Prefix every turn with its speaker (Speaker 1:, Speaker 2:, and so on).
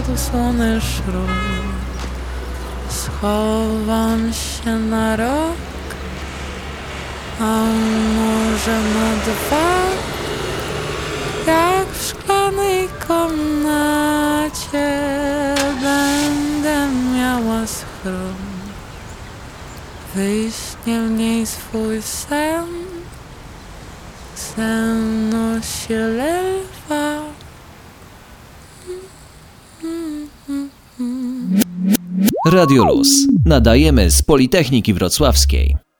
Speaker 1: to słony szrot. Schowam się na rok, a może na 2. Jak w szklanej komnacie będę miała schron. Wyśnie w niej swój sen, sen nosi lwa.
Speaker 2: Radio Luz. Nadajemy z Politechniki Wrocławskiej.